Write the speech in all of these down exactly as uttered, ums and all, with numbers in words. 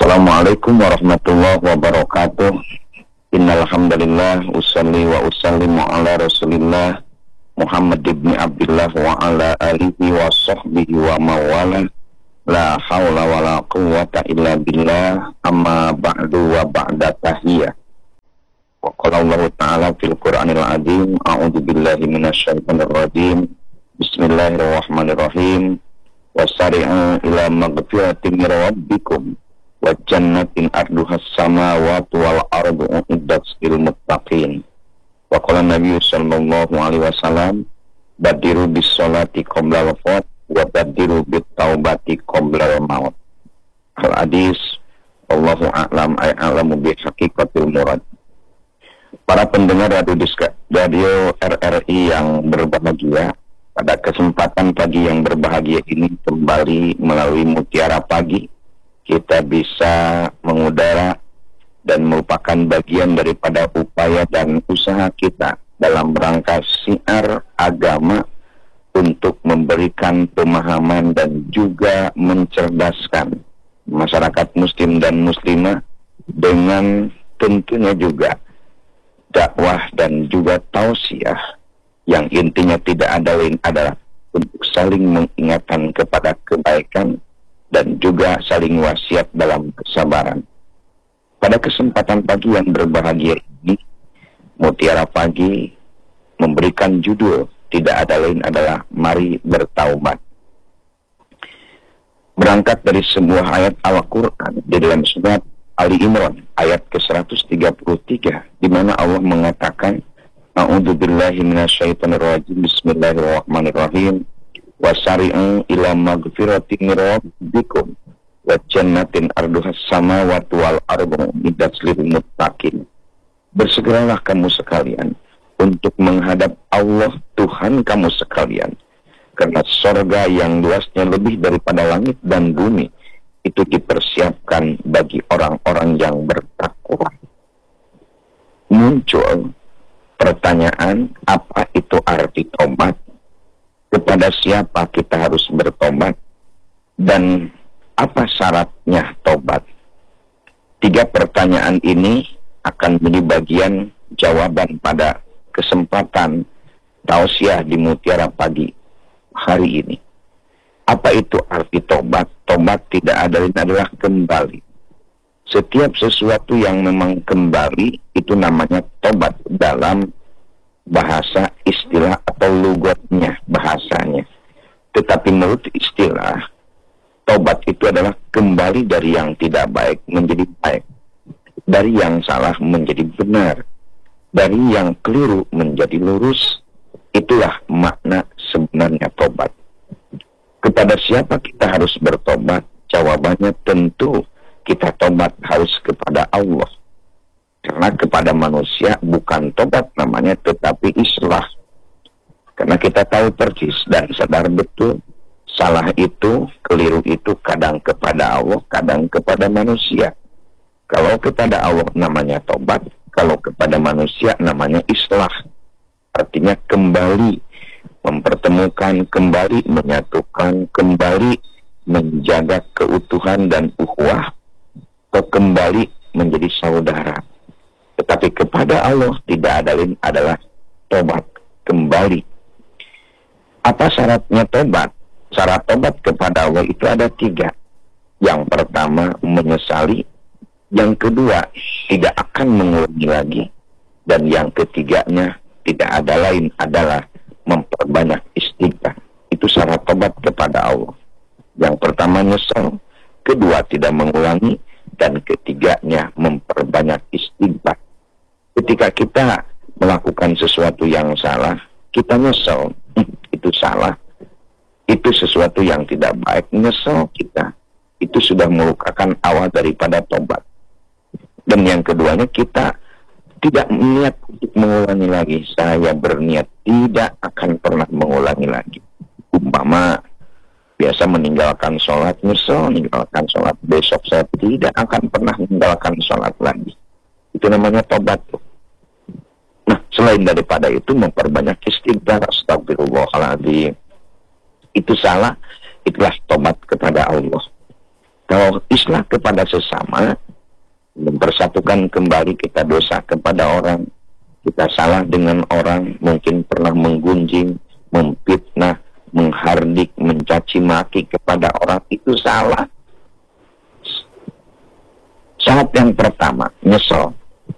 Assalamualaikum warahmatullahi wabarakatuh. Innal hamdalillah usolli wa usallimu ala Rasulillah Muhammad ibn Abdullah wa ala alihi wa sahbihi wa mawala. La haula wa la quwwata illa billah. Amma ba'du wa ba'da tahiyah. Wa qala Allah ta'ala fil Qur'anil azim, a'udzu billahi minasyaitonir rajim. Bismillahirrahmanirrahim. Wasari'u ila maghfiratin min rabbikum wa jannatin arduhas samawati wal ardu uiddat lil muttaqin. Wa qala Nabi sallallahu alaihi wasallam, badiru bis sholati qabla al-maut wa badiru bit taubati qabla al-maut. Al-hadis wallahu a'lam a'lamu bi haqiqatil murad. Para pendengar radio R R I yang berbahagia, pada kesempatan pagi yang berbahagia ini kembali melalui Mutiara Pagi kita bisa mengudara dan merupakan bagian daripada upaya dan usaha kita dalam rangka syiar agama untuk memberikan pemahaman dan juga mencerdaskan masyarakat muslim dan muslimah dengan tentunya juga dakwah dan juga tausiah yang intinya tidak ada lain adalah untuk saling mengingatkan kepada kebaikan dan juga saling wasiat dalam kesabaran. Pada kesempatan pagi yang berbahagia ini, Mutiara Pagi memberikan judul tidak ada lain adalah Mari Bertaubat. Berangkat dari sebuah ayat Al-Quran di dalam surat Ali Imran ayat ke seratus tiga puluh tiga, di mana Allah mengatakan, A'udzu billahi minasyaitonir rajim, bismillahirrahmanirrahim. Wasari'u ila maghfiratin min rabbikum wa jannatin arduhas samawati wal ardu uiddat lil muttaqin. Bersegeralah kamu sekalian untuk menghadap Allah Tuhan kamu sekalian, karena surga yang luasnya lebih daripada langit dan bumi itu dipersiapkan bagi orang-orang yang bertakwa. Muncul pertanyaan, apa itu arti tobat? Kepada siapa kita harus bertobat? Dan apa syaratnya tobat? Tiga pertanyaan ini akan menjadi bagian jawaban pada kesempatan tausiah di Mutiara Pagi hari ini. Apa itu arti tobat? Tobat tidak ada lain adalah kembali. Setiap sesuatu yang memang kembali itu namanya tobat dalam bahasa istilah atau lugotnya, bahasanya. Tetapi menurut istilah, tobat itu adalah kembali dari yang tidak baik menjadi baik, dari yang salah menjadi benar, dari yang keliru menjadi lurus. Itulah makna sebenarnya tobat. Kepada siapa kita harus bertobat? Jawabannya tentu kita tobat harus kepada Allah. Karena kepada manusia bukan tobat namanya, tetapi islah. Karena kita tahu persis dan sadar betul, salah itu, keliru itu kadang kepada Allah, kadang kepada manusia. Kalau kepada Allah namanya tobat, kalau kepada manusia namanya islah. Artinya kembali, mempertemukan, kembali menyatukan, kembali menjaga keutuhan dan ukhuwah, atau kembali menjadi saudara. Tetapi kepada Allah tidak ada lain adalah tobat kembali. Apa syaratnya tobat? Syarat tobat kepada Allah itu ada tiga. Yang pertama, menyesali. Yang kedua, tidak akan mengulangi lagi. Dan yang ketiganya, tidak ada lain adalah memperbanyak istighfar. Itu syarat tobat kepada Allah. Yang pertama, nyesal. Kedua, tidak mengulangi. Dan ketiganya, memperbanyak istighfar. Ketika kita melakukan sesuatu yang salah, kita nyesel, hm, itu salah, itu sesuatu yang tidak baik, nyesel kita, itu sudah melukakan awal daripada tobat. Dan yang keduanya, kita tidak niat untuk mengulangi lagi. Saya berniat tidak akan pernah mengulangi lagi. Umpama biasa meninggalkan sholat, nyesel meninggalkan sholat, besok saya tidak akan pernah meninggalkan sholat lagi. Itu namanya tobat. Nah, selain daripada itu, memperbanyak istighfar, astagfirullahaladzim. Itu salah, itulah tobat kepada Allah. Kalau islah kepada sesama, mempersatukan kembali kita dosa kepada orang, kita salah dengan orang, mungkin pernah menggunjing, memfitnah, menghardik, mencaci maki kepada orang, itu salah. Saat yang pertama, nyesel.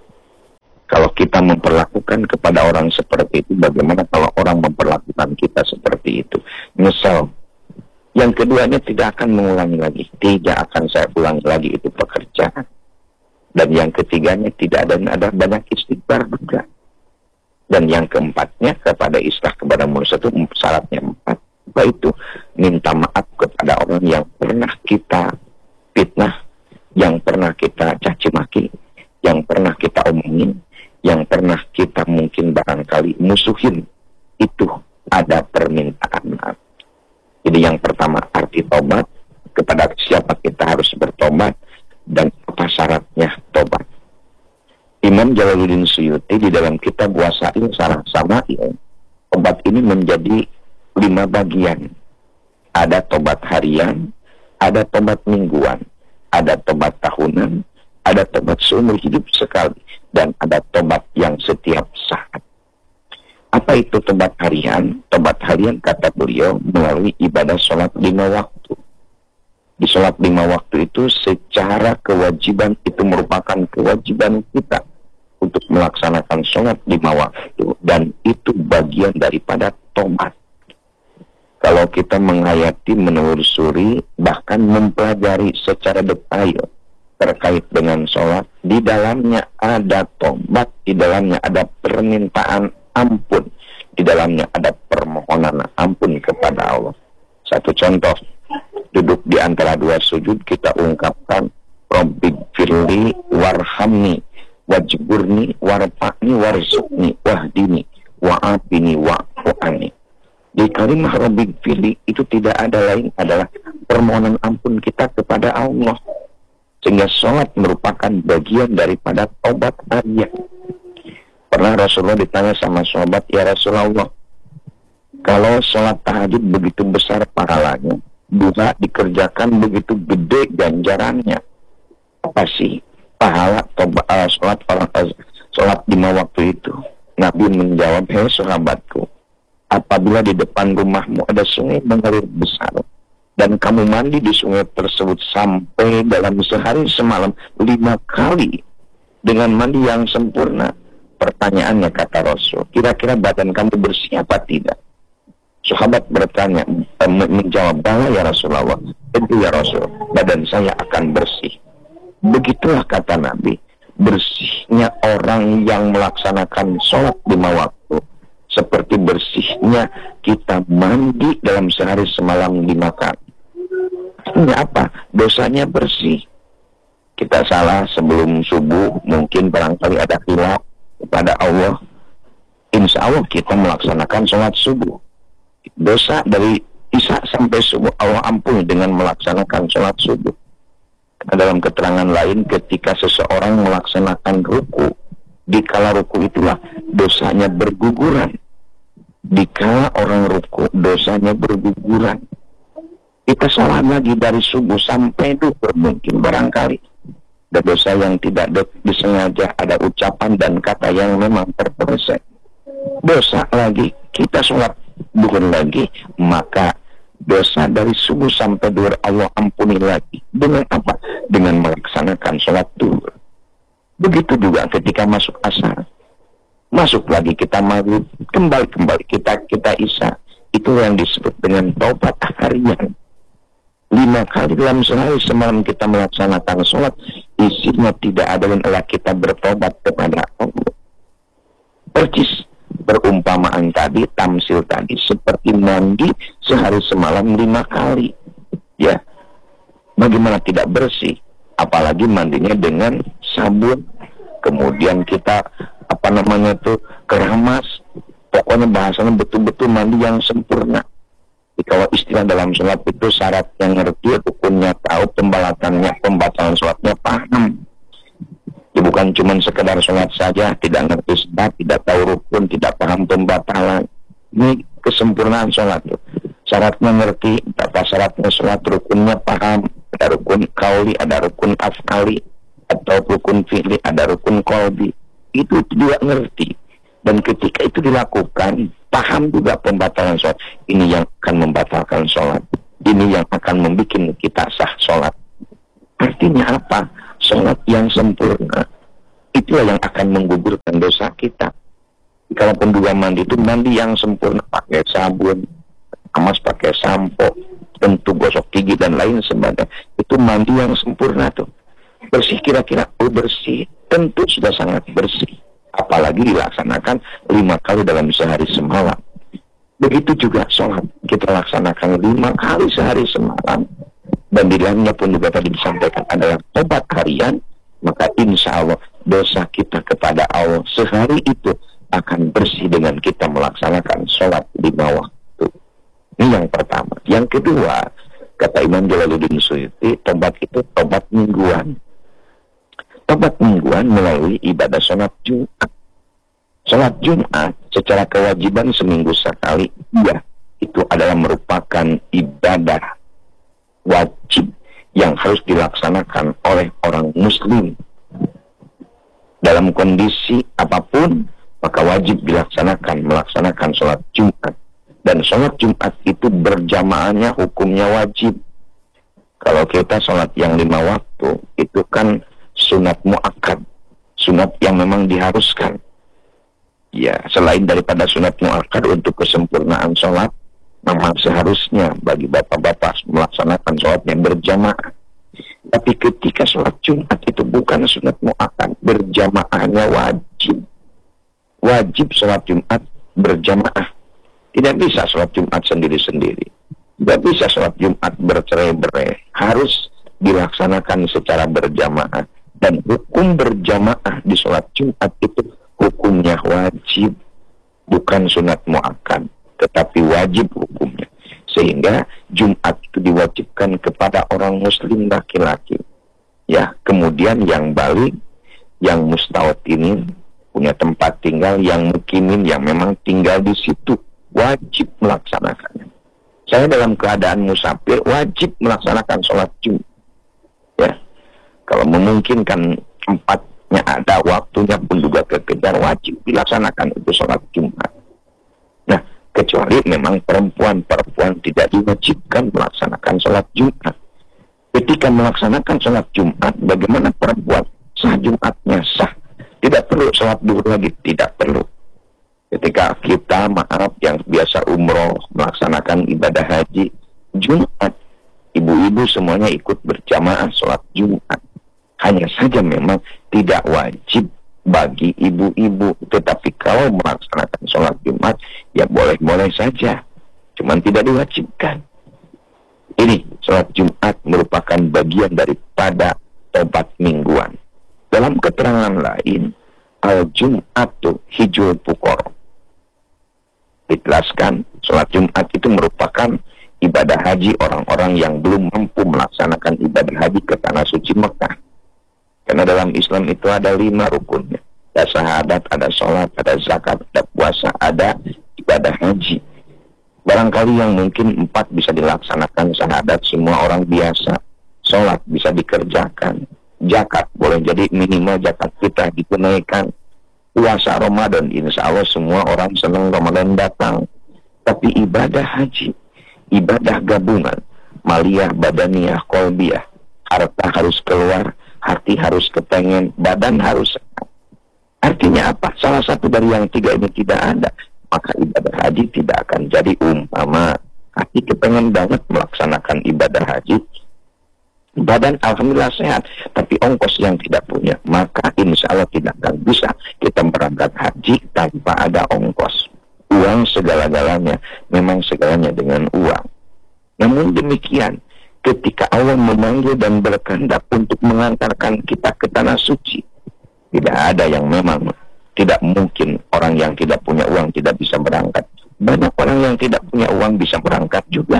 Kalau kita memperlakukan kepada orang seperti itu, bagaimana kalau orang memperlakukan kita seperti itu? Nyesel. Yang keduanya, tidak akan mengulangi lagi. Tidak akan saya ulangi lagi itu pekerjaan. Dan yang ketiganya, tidak ada, ada banyak istighfar juga. Dan yang keempatnya, kepada islah kepada manusia itu syaratnya empat. Yaitu minta maaf kepada orang yang pernah kita fitnah, yang pernah kita caci maki, yang pernah kita omongin, yang pernah kita mungkin barangkali musuhin. Itu ada permintaan maaf. Jadi yang pertama, arti tobat, kepada siapa kita harus bertobat, dan apa syaratnya tobat. Imam Jalaluddin Suyuti di dalam kitab Wasail Sarah Samail, tobat ini menjadi lima bagian. Ada tobat harian, ada tobat mingguan, ada tobat tahunan, ada tobat seumur hidup sekali, dan ada tobat yang setiap saat. Apa itu tobat harian? Tobat harian, kata beliau, melalui ibadah sholat lima waktu. Di sholat lima waktu itu secara kewajiban, itu merupakan kewajiban kita untuk melaksanakan sholat lima waktu, dan itu bagian daripada tobat. Kalau kita menghayati, menelusuri, bahkan mempelajari secara detail terkait dengan sholat, di dalamnya ada tobat, di dalamnya ada permintaan ampun, di dalamnya ada permohonan ampun kepada Allah. Satu contoh, duduk di antara dua sujud, kita ungkapkan Rabbighfirli warhamni wajburni warfa'ni warzukni wahdini wa'afini wa'fu'ani. Di kalimat Rabbighfirli itu tidak ada lain adalah permohonan ampun kita kepada Allah. Sehingga sholat merupakan bagian daripada tobat harian. Pernah Rasulullah ditanya sama sahabat, ya Rasulullah, kalau sholat tahajud begitu besar pahalanya, duha dikerjakan begitu gede ganjarannya, apa sih pahala tobat uh, sholat uh, sholat lima waktu itu? Nabi menjawab, hei sahabatku, apabila di depan rumahmu ada sungai mengalir besar, dan kamu mandi di sungai tersebut sampai dalam sehari semalam lima kali dengan mandi yang sempurna, pertanyaannya, kata Rasul, kira-kira badan kamu bersih apa tidak? Sahabat bertanya, eh, menjawab, bala ya Rasulullah, tentu ya Rasul, badan saya akan bersih. Begitulah kata Nabi, bersihnya orang yang melaksanakan sholat lima waktu, seperti bersihnya kita mandi dalam sehari semalam lima kali. Artinya apa? Dosanya bersih. Kita salah sebelum subuh, mungkin barangkali ada khilaf kepada Allah, insya Allah kita melaksanakan sholat subuh. Dosa dari isya sampai subuh Allah ampuni dengan melaksanakan sholat subuh. Dalam keterangan lain, ketika seseorang melaksanakan ruku, di kala ruku itulah dosanya berguguran. Di kala orang ruku, dosanya berguguran. Kita salah lagi dari subuh sampai duhur, mungkin barangkali ada dosa yang tidak disengaja, ada ucapan dan kata yang memang terpeleset. Dosa lagi, kita sholat duhur lagi, maka dosa dari subuh sampai duhur Allah ampuni lagi. Dengan apa? Dengan melaksanakan sholat duhur. Begitu juga ketika masuk asar, masuk lagi kita maghrib, kembali-kembali kita kita isya. Itu yang disebut dengan taubat harian. Lima kali dalam sehari semalam kita melaksanakan sholat, isinya tidak ada yang adalah kita bertobat kepada Allah. Percis perumpamaan tadi, tamsil tadi, seperti mandi sehari semalam lima kali. Ya, bagaimana tidak bersih? Apalagi mandinya dengan sabun, kemudian kita apa namanya tuh keramas, pokoknya bahasanya betul-betul mandi yang sempurna. Jadi kalau istilah dalam sholat itu syarat yang ngerti, rukunnya tahu, pembalatannya, pembatalan sholatnya paham. Jadi bukan cuma sekedar sholat saja, tidak ngerti sholat, tidak tahu rukun, tidak paham pembatalan. Ini kesempurnaan sholat. Syaratnya ngerti, apa syaratnya sholat, rukunnya paham, ada rukun kauli, ada rukun afali, atau rukun fi'li, ada rukun kolbi. Itu juga ngerti. Dan ketika itu dilakukan, paham juga pembatalan sholat. Ini yang akan membatalkan sholat. Ini yang akan membuat kita sah sholat. Artinya apa? Sholat yang sempurna, itulah yang akan menggugurkan dosa kita. Kalaupun juga mandi itu mandi yang sempurna, pakai sabun, amas pakai sampo, tentu gosok gigi dan lain sebagainya. Itu mandi yang sempurna tuh. Bersih kira-kira, oh bersih, tentu sudah sangat bersih. Apalagi dilaksanakan lima kali dalam sehari semalam. Begitu juga sholat, kita laksanakan lima kali sehari semalam. Dan di dalamnya pun juga tadi disampaikan adalah tobat harian, maka insya Allah dosa kita kepada Allah sehari itu akan bersih dengan kita melaksanakan sholat lima waktu. Ini yang pertama. Yang kedua, kata Imam Jalaluddin Suyuti, tobat itu tobat mingguan. Tobat mingguan melalui ibadah sholat Jumat. Sholat Jumat secara kewajiban seminggu sekali, ya, itu adalah merupakan ibadah wajib yang harus dilaksanakan oleh orang muslim dalam kondisi apapun, maka wajib dilaksanakan melaksanakan sholat Jumat. Dan sholat Jumat itu berjamaahnya hukumnya wajib. Kalau kita sholat yang lima waktu itu kan sunat muakkad, sunat yang memang diharuskan. Ya, selain daripada sunat muakkad untuk kesempurnaan sholat, memang seharusnya bagi bapak-bapak melaksanakan sholatnya berjamaah. Tapi ketika sholat Jumat itu bukan sunat muakkad, berjamaahnya wajib. Wajib sholat Jumat berjamaah. Tidak bisa sholat Jumat sendiri-sendiri. Tidak bisa sholat Jumat bercerai-berai. Harus dilaksanakan secara berjamaah. Dan hukum berjamaah di sholat Jumat itu hukumnya wajib, bukan sunat muakkad, tetapi wajib hukumnya. Sehingga Jumat itu diwajibkan kepada orang muslim laki-laki. Ya, kemudian yang balik, yang mustawtinin, punya tempat tinggal, yang mukimin, yang memang tinggal di situ, wajib melaksanakannya. Saya dalam keadaan musafir wajib melaksanakan sholat Jumat. Ya, kalau memungkinkan tempatnya ada, waktunya pun juga kekejar, wajib dilaksanakan itu sholat Jumat. Nah, kecuali memang perempuan-perempuan tidak diwajibkan melaksanakan sholat Jumat. Ketika melaksanakan sholat Jumat, bagaimana perempuan? Sah Jumatnya sah. Tidak perlu sholat duhur lagi, tidak perlu. Ketika kita, maaf, yang biasa umroh, melaksanakan ibadah haji, Jumat, ibu-ibu semuanya ikut berjamaah sholat Jumat. Hanya saja memang tidak wajib bagi ibu-ibu. Tetapi kalau melaksanakan sholat Jumat, ya boleh-boleh saja. Cuman tidak diwajibkan. Ini, sholat Jumat merupakan bagian daripada tobat mingguan. Dalam keterangan lain, al-Jum'atu hijul pukor. Dijelaskan, sholat Jumat itu merupakan ibadah haji orang-orang yang belum mampu melaksanakan ibadah haji ke tanah suci Mekah. Karena dalam Islam itu ada lima rukunnya. Ada syahadat, ada sholat, ada zakat, ada puasa, ada ibadah haji. Barangkali yang mungkin empat bisa dilaksanakan, syahadat semua orang biasa. Sholat bisa dikerjakan. Zakat boleh jadi minimal zakat kita ditunaikan. Puasa Ramadan, insya Allah semua orang senang Ramadan datang. Tapi ibadah haji, ibadah gabungan, maliyah, badaniyah, kolbiyah, harta harus keluar, hati harus kepengen, badan harus sehat. Artinya apa? Salah satu dari yang tiga ini tidak ada, maka ibadah haji tidak akan jadi. Umpama hati kepengen banget melaksanakan ibadah haji, badan alhamdulillah sehat, tapi ongkos yang tidak punya, maka insya Allah tidak akan bisa kita berangkat haji tanpa ada ongkos. Uang segala-galanya, memang segalanya dengan uang. Namun demikian, ketika Allah memanggil dan berkehendak untuk mengantarkan kita ke tanah suci, tidak ada yang memang tidak mungkin orang yang tidak punya uang tidak bisa berangkat. Banyak orang yang tidak punya uang bisa berangkat juga.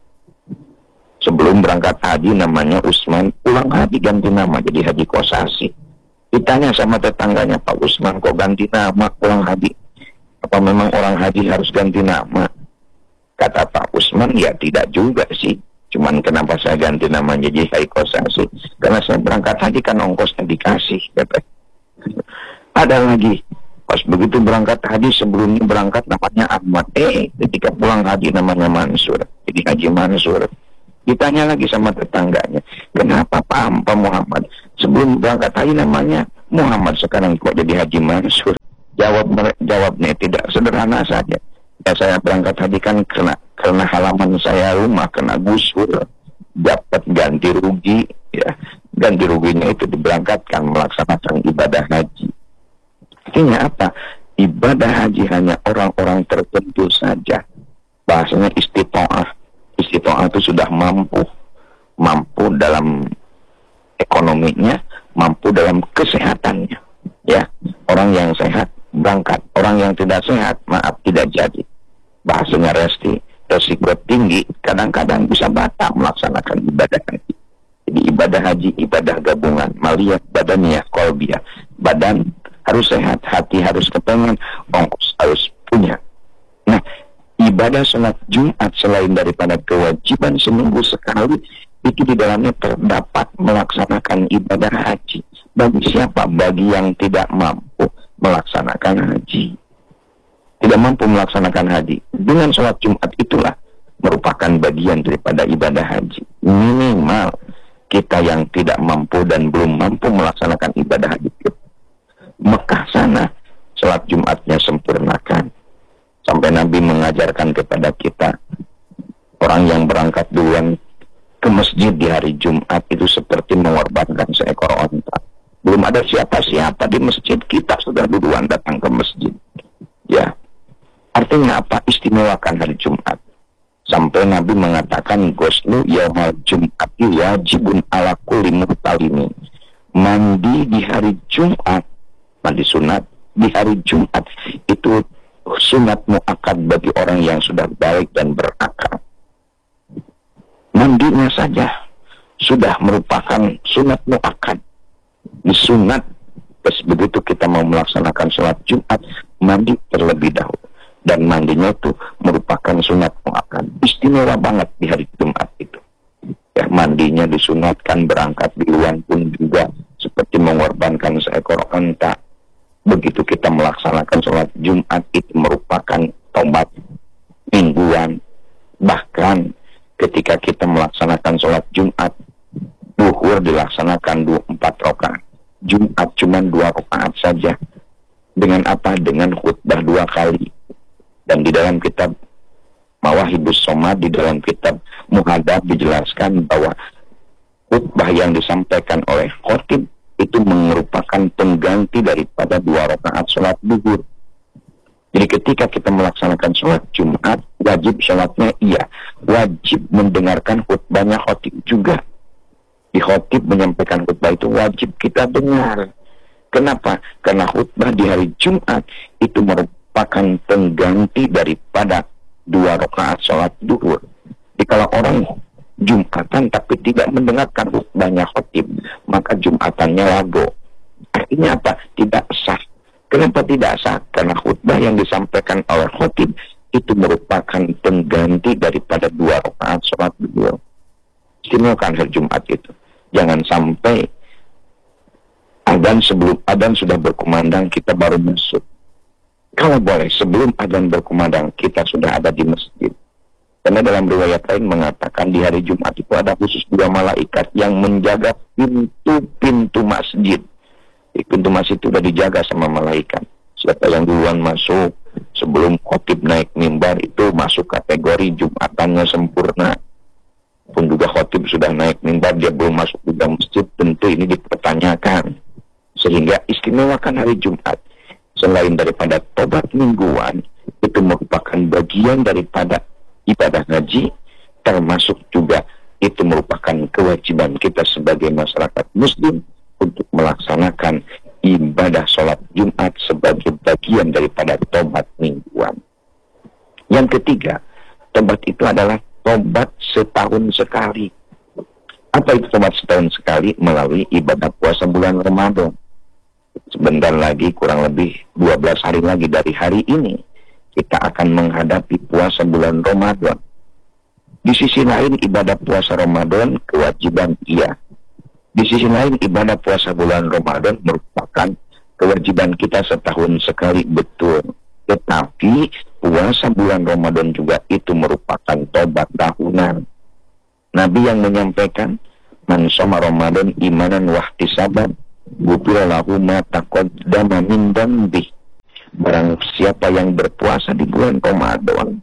Sebelum berangkat haji namanya Usman, pulang haji ganti nama jadi Haji Kosasi. Ditanya sama tetangganya, Pak Usman kok ganti nama pulang haji? Apa memang orang haji harus ganti nama? Kata Pak Usman, ya tidak juga sih. Cuman kenapa saya ganti nama jadi Haikosasi? Karena saya berangkat haji kan ongkosnya dikasih. Kata. Ada lagi, pas begitu berangkat haji sebelumnya berangkat namanya Ahmad. Eh, ketika pulang haji namanya Mansur. Jadi Haji Mansur. Ditanya lagi sama tetangganya, kenapa Pak Muhammad? Sebelum berangkat haji namanya Muhammad, sekarang kok jadi Haji Mansur? Jawab jawabnya tidak sederhana saja. Ya, saya berangkat haji kan karena karena halaman saya rumah kena gusur, dapat ganti rugi, ya ganti ruginya itu diberangkatkan melaksanakan ibadah haji. Artinya apa? Ibadah haji hanya orang-orang tertentu saja. Bahasanya istitoah. Istitoah itu sudah mampu, mampu dalam ekonominya, mampu dalam kesehatannya. Ya, orang yang sehat berangkat, orang yang tidak sehat, maaf tidak jadi. Bahasanya resti, resiko tinggi, kadang-kadang bisa batal melaksanakan ibadah haji. Jadi ibadah haji, ibadah gabungan, melihat badannya, kolbiah. Badan harus sehat, hati harus kepengen, ongkos harus punya. Nah, ibadah sholat Jumat selain daripada kewajiban seminggu sekali, itu di dalamnya terdapat melaksanakan ibadah haji. Bagi siapa? Bagi yang tidak mampu melaksanakan haji. Tidak mampu melaksanakan haji. Dengan sholat Jumat itulah merupakan bagian daripada ibadah haji. Minimal kita yang tidak mampu dan belum mampu melaksanakan ibadah haji itu, Mekah sana sholat Jumatnya sempurnakan. Sampai Nabi mengajarkan kepada kita, orang yang berangkat duluan ke masjid di hari Jumat itu seperti mengorbankan seekor onta. Belum ada siapa-siapa di masjid, kita sudah duluan datang ke masjid. Ya, artinya apa? Istimewakan hari Jumat. Sampai Nabi mengatakan, Goslu yaumal Jum'ati wajibun ala kulli muhtalimi. Mandi di hari Jumat, mandi sunat di hari Jumat itu sunat muakkad bagi orang yang sudah baik dan berakal. Mandinya saja sudah merupakan sunat muakkad. Disunat, terus begitu kita mau melaksanakan sholat Jumat, mandi terlebih dahulu. Dan mandinya itu merupakan sunat muakkad. Istimewa banget di hari Jumat itu. Ya, mandinya disunatkan, berangkat duluan pun juga seperti mengorbankan seekor onta. Begitu kita melaksanakan sholat Jumat itu merupakan tobat mingguan. Bahkan ketika kita melaksanakan sholat Jumat, duhur dilaksanakan dua empat rakaat, Jumat cuma dua rakaat saja. Dengan apa? Dengan khutbah dua kali. Dan di dalam kitab Mawahibus Somad, di dalam kitab Muhadab dijelaskan bahwa khutbah yang disampaikan oleh khotib itu merupakan pengganti daripada dua rakaat sholat duhur. Jadi ketika kita melaksanakan sholat Jumat, wajib sholatnya iya, wajib mendengarkan khutbahnya khotib juga. Di khotib menyampaikan khutbah itu wajib kita dengar. Kenapa? Karena khutbah di hari Jumat itu merupakan pengganti daripada dua rakaat sholat duhur. Jadi kalau orang Jumatan tapi tidak mendengarkan khutbahnya khotib, maka Jumatannya lago. Artinya apa? Tidak sah. Kenapa tidak sah? Karena khutbah yang disampaikan oleh khotib itu merupakan pengganti daripada dua rakaat sholat duhur. Istimewakan hari Jumat itu. Jangan sampai adzan sebelum adzan sudah berkumandang kita baru masuk. Kalau boleh sebelum adzan berkumandang kita sudah ada di masjid. Karena dalam riwayat lain mengatakan di hari Jumat itu ada khusus dua malaikat yang menjaga pintu-pintu masjid. Di pintu masjid itu sudah dijaga sama malaikat. Siapa yang duluan masuk sebelum khotib naik mimbar itu masuk kategori Jumatannya sempurna. Pun juga khotib sudah naik mimbar dia belum masuk juga masjid, tentu ini dipertanyakan. Sehingga istimewakan hari Jumat. Selain daripada tobat mingguan, itu merupakan bagian daripada ibadah haji, termasuk juga itu merupakan kewajiban kita sebagai masyarakat muslim untuk melaksanakan ibadah sholat Jumat sebagai bagian daripada tobat mingguan. Yang ketiga, tobat itu adalah tobat setahun sekali. Apa itu tobat setahun sekali? Melalui ibadah puasa bulan Ramadan. Sebentar lagi, kurang lebih dua belas hari lagi dari hari ini, kita akan menghadapi puasa bulan Ramadan. Di sisi lain ibadah puasa Ramadan kewajiban iya. Di sisi lain ibadah puasa bulan Ramadan merupakan kewajiban kita setahun sekali, betul. Tetapi puasa bulan Ramadan juga itu merupakan tobat tahunan. Nabi yang menyampaikan, man shoma Ramadan imanan wahtisaban ghufira lahu ma taqaddama min dzambi. Barang siapa yang berpuasa di bulan Ramadan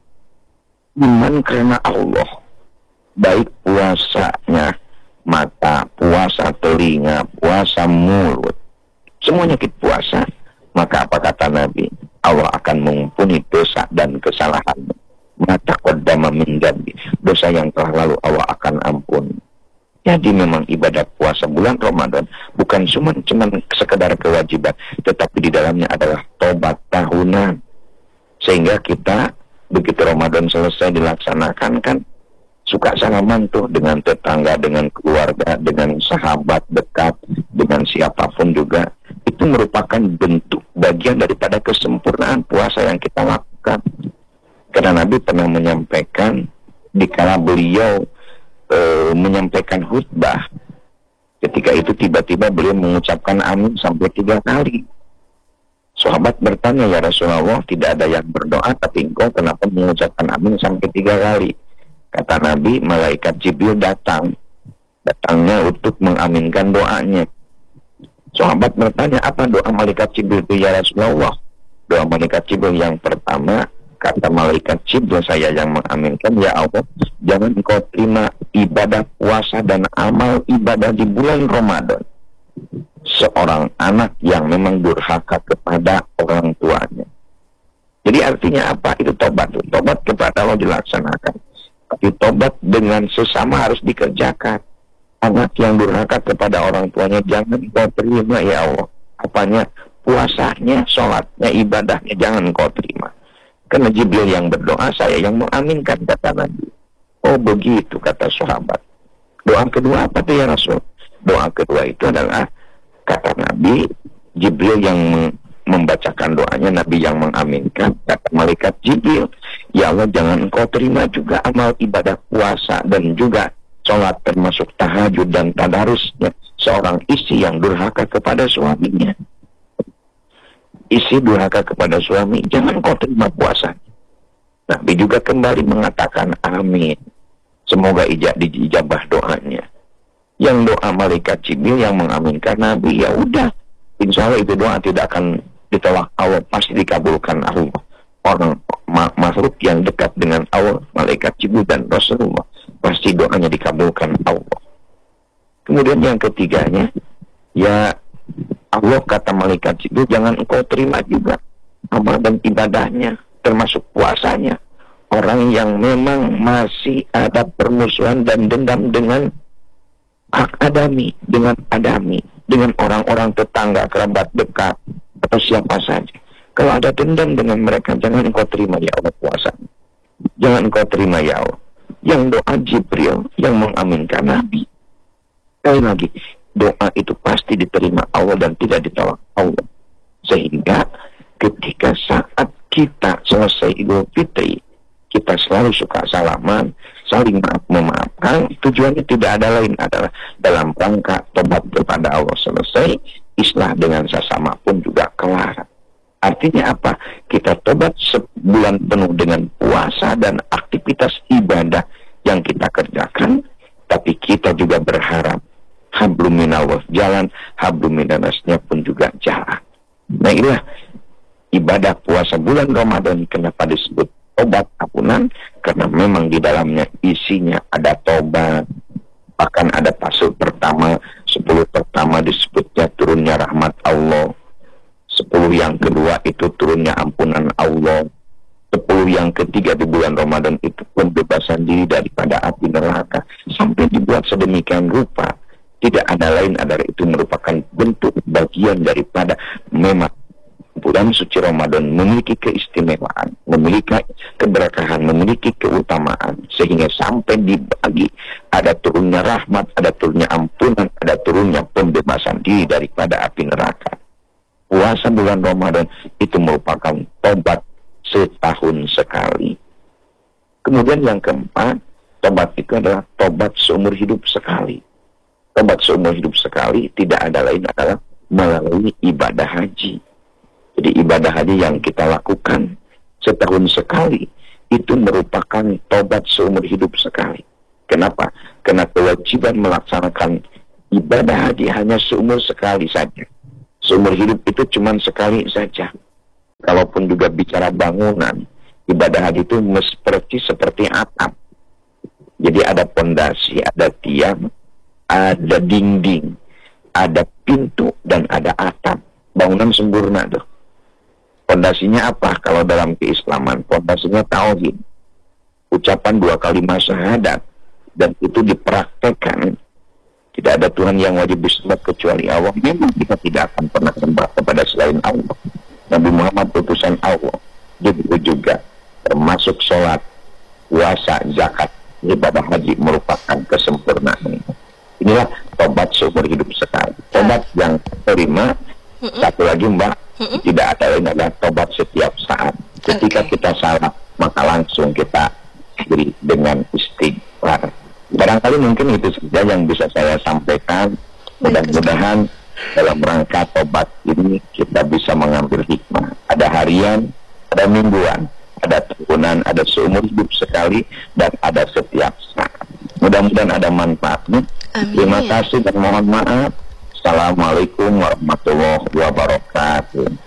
iman karena Allah, baik puasanya mata, puasa telinga, puasa mulut, semuanya kita puasa, maka apa kata Nabi? Allah akan mengampuni dosa dan kesalahan. Mata qaddama min dzambi, dosa yang telah lalu Allah akan ampuni. Jadi memang ibadah puasa bulan Ramadan bukan cuma cuma sekedar kewajiban, tetapi di dalamnya adalah tobat tahunan. Sehingga kita begitu Ramadan selesai dilaksanakan kan suka salaman tuh dengan tetangga, dengan keluarga, dengan sahabat dekat, dengan siapapun juga. Itu merupakan bentuk bagian daripada kesempurnaan puasa yang kita lakukan. Karena Nabi pernah menyampaikan dikala beliau e, menyampaikan khutbah, ketika itu tiba-tiba beliau mengucapkan amin sampai tiga kali. Sahabat bertanya, ya Rasulullah, tidak ada yang berdoa, tapi engkau kenapa mengucapkan amin sampai tiga kali? Kata Nabi, malaikat Jibril datang. Datangnya untuk mengaminkan doanya. Sahabat bertanya, apa doa malaikat Jibril itu ya Rasulullah? Doa malaikat Jibril yang pertama, kata malaikat Jibril, saya yang mengaminkan, ya Allah, jangan engkau terima ibadah puasa dan amal ibadah di bulan Ramadan seorang anak yang memang durhaka kepada orang tuanya. Jadi artinya apa? Itu tobat. Tobat kepada Allah dilaksanakan. Tapi tobat dengan sesama harus dikerjakan. Anak yang durhaka kepada orang tuanya jangan kau terima ya Allah. Apanya? Puasanya, sholatnya, ibadahnya jangan kau terima. Karena Jibril yang berdoa, saya yang mengaminkan, kata Nabi. Oh begitu, kata sahabat. Doa kedua apa tuh ya Rasul? Doa kedua itu adalah, kata Nabi, Jibril yang membacakan doanya, Nabi yang mengaminkan. Kata malaikat Jibril, ya Allah jangan engkau terima juga amal ibadah puasa dan juga sholat termasuk tahajud dan tadarusnya seorang istri yang durhaka kepada suaminya. Istri durhaka kepada suami, jangan kau terima puasa. Nabi juga kembali mengatakan amin. Semoga ijab dijabah doanya. Yang doa malaikat Jibril yang mengaminkan Nabi, ya udah, insya Allah itu doa tidak akan ditolak Allah, pasti dikabulkan Allah. Orang ma makhluk yang dekat dengan Allah, malaikat Jibril dan Rasulullah, pasti doanya dikabulkan Allah. Kemudian yang ketiganya, ya Allah kata malaikat Jibril, jangan engkau terima juga amal dan ibadahnya, termasuk puasanya. Orang yang memang masih ada permusuhan dan dendam dengan hak adami, dengan adami, dengan orang-orang tetangga, kerabat dekat, atau siapa saja. Kalau ada dendam dengan mereka, jangan engkau terima ya Allah puasanya. Jangan engkau terima ya Allah. Yang doa Jibril yang mengaminkan Nabi. Sekali lagi, doa itu pasti diterima Allah dan tidak ditolak Allah. Sehingga ketika saat kita selesai Idul Fitri, kita selalu suka salaman, saling maaf memaafkan. Tujuannya tidak ada lain adalah dalam rangka tobat kepada Allah selesai, islah dengan sesama pun juga kelar. Artinya apa? Kita tobat sebulan penuh dengan puasa dan aktivitas ibadah yang kita kerjakan, tapi kita juga berharap hablum minallah jalan, hablum minannasnya pun juga jalan. Nah inilah ibadah puasa bulan Ramadan. Kenapa disebut tobat ampunan? Karena memang di dalamnya isinya ada tobat. Bahkan ada pasal pertama, sepuluh pertama disebutnya turunnya rahmat Allah. Sepuluh yang kedua itu turunnya ampunan Allah. Sepuluh yang ketiga di bulan Ramadan itu pembebasan diri daripada api neraka. Sampai dibuat sedemikian rupa. Tidak ada lain adalah itu merupakan bentuk bagian daripada memang bulan suci Ramadan memiliki keistimewaan, memiliki keberkahan, memiliki keutamaan, sehingga sampai dibagi ada turunnya rahmat, ada turunnya ampunan, ada turunnya pembebasan diri daripada api neraka. Puasa bulan Ramadan itu merupakan tobat setahun sekali. Kemudian yang keempat, Tobat itu adalah tobat seumur hidup sekali. Tobat seumur hidup sekali tidak ada lain adalah melalui ibadah haji. Jadi ibadah haji yang kita lakukan setahun sekali itu merupakan tobat seumur hidup sekali. Kenapa? Karena kewajiban melaksanakan ibadah haji hanya seumur sekali saja. Seumur hidup itu cuma sekali saja. Kalaupun juga bicara bangunan, ibadah haji itu seperti seperti atap. Jadi ada pondasi, ada tiang, ada dinding, ada pintu, dan ada atap. Bangunan sempurna tuh. Pondasinya apa? Kalau dalam keislaman, pondasinya tauhid. Ucapan dua kalimat syahadat. Dan itu dipraktekkan. Tidak ada Tuhan yang wajib disembah kecuali Allah. Memang kita tidak akan pernah sembah kepada selain Allah. Nabi Muhammad utusan Allah. Begitu juga termasuk sholat, puasa, zakat, ibadah haji merupakan kesempurnaan. Inilah tobat seumur hidup sekali. Tobat yang terima. Satu lagi Mbak, tidak ada lain adalah tobat setiap saat. Ketika okay. kita salah, maka langsung kita beri dengan istighfar. Barangkali mungkin itu saja yang bisa saya sampaikan. Mudah-mudahan dalam rangka tobat ini kita bisa mengambil hikmah. Ada harian, ada mingguan, ada tahunan, ada seumur hidup sekali, dan ada setiap saat. Mudah-mudahan ada manfaatnya. Amin. Terima kasih dan mohon maaf. Assalamualaikum warahmatullahi wabarakatuh.